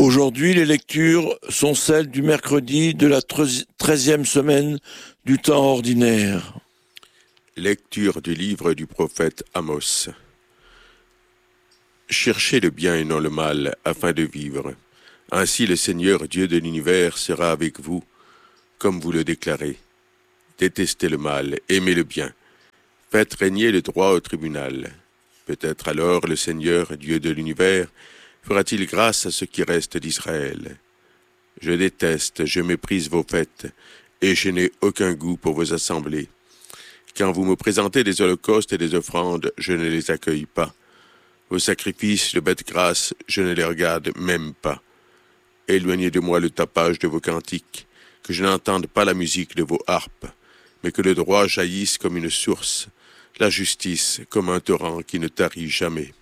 Aujourd'hui, les lectures sont celles du mercredi de la 13e semaine du temps ordinaire. Lecture du livre du prophète Amos. Cherchez le bien et non le mal, afin de vivre. Ainsi le Seigneur Dieu de l'univers sera avec vous, comme vous le déclarez. Détestez le mal, aimez le bien. Faites régner le droit au tribunal. Peut-être alors le Seigneur Dieu de l'univers fera-t-il grâce à ce qui reste d'Israël. Je déteste, je méprise vos fêtes, et je n'ai aucun goût pour vos assemblées. Quand vous me présentez des holocaustes et des offrandes, je ne les accueille pas. Vos sacrifices de bêtes grasses, je ne les regarde même pas. Éloignez de moi le tapage de vos cantiques, que je n'entende pas la musique de vos harpes, mais que le droit jaillisse comme une source, la justice comme un torrent qui ne tarit jamais.